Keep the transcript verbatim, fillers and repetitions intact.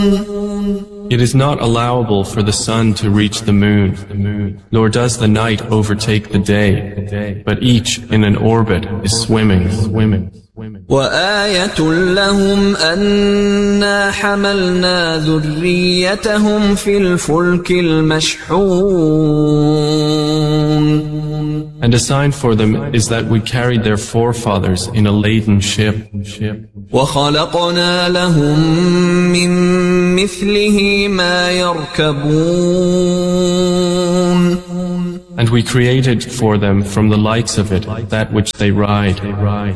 It is not allowable for the sun to reach the moon, nor does the night overtake the day, but each in an orbit is swimming. وآية لهم أنا حملنا ذريتهم في الفلك المشحون. And a sign for them is that we carried their forefathers in a laden ship. وخلقنا لهم من مثله ما يركبون. And we created for them from the likes of it that which they ride.